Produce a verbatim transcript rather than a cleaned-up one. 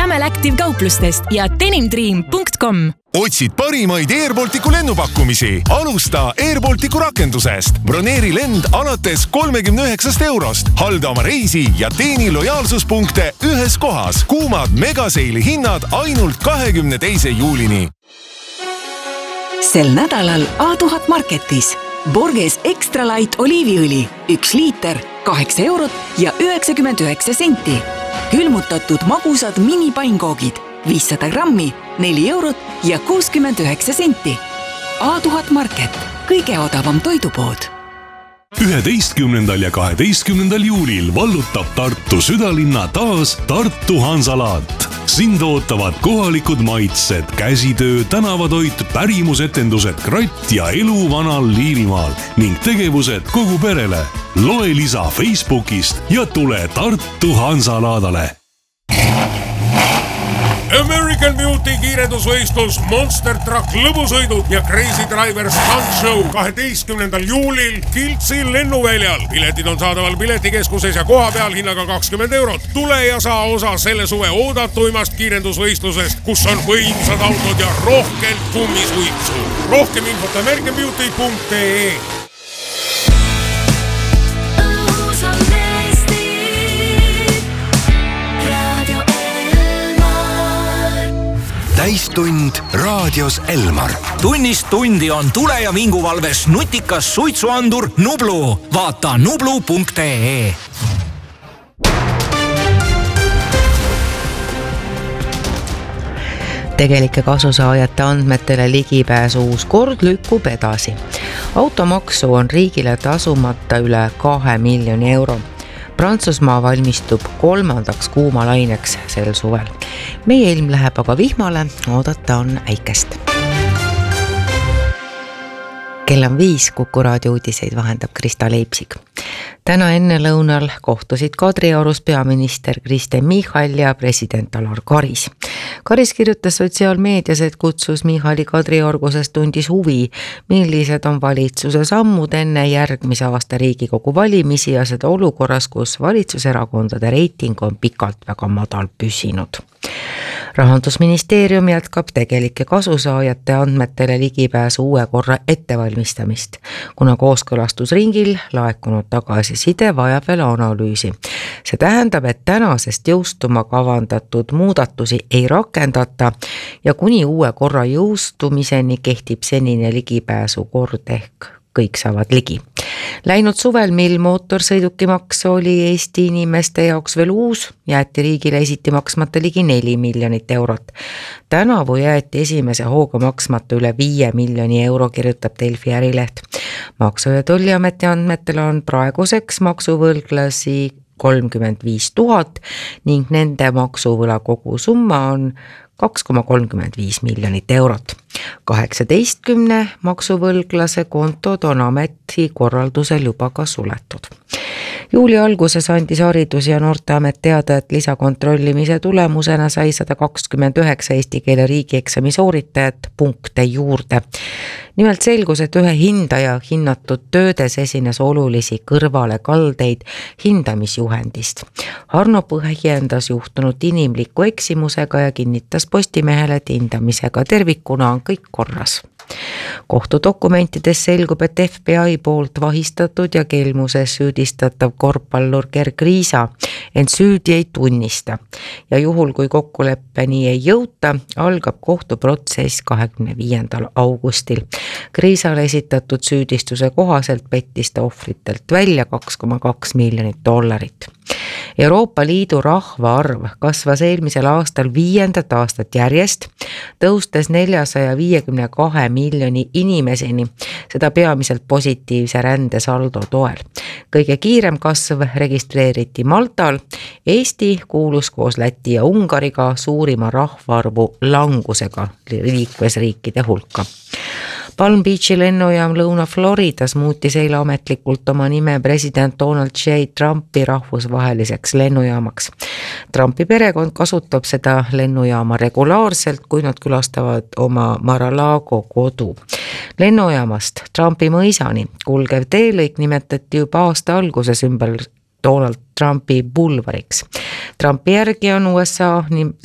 Camel Active kauplustest ja denim dream punkt com. Otsid parimaid Air Balticu lennupakkumisi? Alusta Air Balticu rakendusest. Broneeri lend alates kolmekümne üheksast eurost. Halda oma reisi ja teeni lojaalsuspunkte ühes kohas. Kuumad megaseili hinnad ainult kahekümne teise juulini. Sel nädalal A tuhat Marketis. Borges Extra Light oliiviõli. Üks liiter, kaheksa eurot ja üheksakümmend üheksa senti. Külmutatud magusad minipainkoogid. viissada grammi, neli eurot ja kuuskümmend üheksa senti. A tuhat Market. Kõige odavam toidupood. üheteistkümnendal ja kaheteistkümnendal juulil vallutab Tartu südalinna taas Tartu Hansalaat. Sind ootavad kohalikud maitsed, käsitöö, tänavatoit, pärimusetendused, kratt ja elu vanal Liivimaal ning tegevused kogu perele. Loe lisa Facebookist ja tule Tartu Hansalaadale. American Beauty kiirendusvõistlus, Monster Truck lõbusõidud ja Crazy Driver Stunt Show kaheteistkümnendal juulil Kiltsi lennuväljal. Piletid on saadaval piletikeskuses ja koha peal hinnaga kakskümmend eurot. Tule ja saa osa selle suve oodatuimast kiirendusvõistlusest, kus on võimsad autod ja rohkelt kummisuitsu. Rohkem infot american beauty punkt ee. Täistund raadios Elmar. Tunnist tundi on tule- ja vinguvalves nutikas suitsuandur Nublu. Vaata nublu punkt ee. Tegelike kasusaajate andmetele ligipääsu uus kord lükkub edasi. Automaksu on riigile tasumata üle kahe miljoni euro. Prantsusmaa valmistub kolmandaks kuumalaineks sel suvel. Meie ilm läheb aga vihmale, oodata on äikest. Kell on viis, Kuku raadio uudiseid vahendab Krista Leipsik. Täna enne lõunal kohtusid Kadriorus peaminister Kristen Michal ja president Alar Karis. Karis kirjutas sotsiaalmeedias, et kutsus Michali Kadriorgusest tundis huvi, millised on valitsuse sammud enne järgmise aasta Riigikogu valimisi ja seda olukorras, kus valitsuserakondade reiting on pikalt väga madal püsinud. Rahandusministeerium jätkab tegelike kasusaajate andmetele ligipääsu uue korra ettevalmistamist, kuna kooskõlastusringil laekunud tagasiside vajab veel analüüsi. See tähendab, et tänasest jõustuma kavandatud muudatusi ei rakendata ja kuni uue korra jõustumiseni kehtib senine ligipääsu kord ehk kõik saavad ligi. Läinud suvel, mil mootorsõidukimaks oli Eesti inimeste jaoks veel uus, jäeti riigile esiti maksmata ligi neli miljonit eurot. Tänavu jäeti esimese hooga maksmata üle viie miljoni euro, kirjutab Delfi ärileht. Maksu- ja Tolliameti andmetel on praeguseks maksuvõlglasi kolmkümmend viis tuhat ning nende maksuvõla kogu summa on kaks koma kolmkümmend viis miljonit eurot. kaheksateistkümne maksuvõlglase kontod on ameti korraldusel juba ka suletud. Juuli alguses andis Haridus- ja Noorteamet teada, et lisakontrollimise tulemusena sai sada kakskümmend üheksa eesti keele riigieksami sooritajat punkte juurde. Nimelt selgus, et ühe hindaja hinnatud töödes esines olulisi kõrvale kaldeid hindamisjuhendist. Harno põhjendas juhtunud inimliku eksimusega ja kinnitas Postimehele, et hindamisega tervikuna on kõik korras. Kohtudokumentides selgub, et F B I poolt vahistatud ja kelmuses süüdistatav korvpallur Gerg Riisa ent süüdi ei tunnista ja juhul, kui kokkuleppeni ei jõuta, algab kohtuprotsess kahekümne viiendal augustil. Riisale esitatud süüdistuse kohaselt pettis ta ohvritelt välja kaks koma kaks miljonit dollarit. Euroopa Liidu rahvaarv kasvas eelmisel aastal viiendat aastat järjest, tõustes neljasaja viiekümne kahe miljoni inimeseni, seda peamiselt positiivse rändesaldo toel. Kõige kiirem kasv registreeriti Maltal, Eesti kuulus koos Läti ja Ungariga suurima rahvaarvu langusega liikmesriikide hulka. Palm Beachi lennujaam Lõuna-Floridas muutis eile ametlikult oma nime president Donald J. Trumpi rahvusvaheliseks lennujaamaks. Trumpi perekond kasutab seda lennujaama regulaarselt, kui nad külastavad oma Mar-a-Lago kodu. Lennujaamast Trumpi mõisani kulgev teelõik nimetati juba aasta alguses ümber Donald Trumpi bulvariks. Trumpi järgi on U S A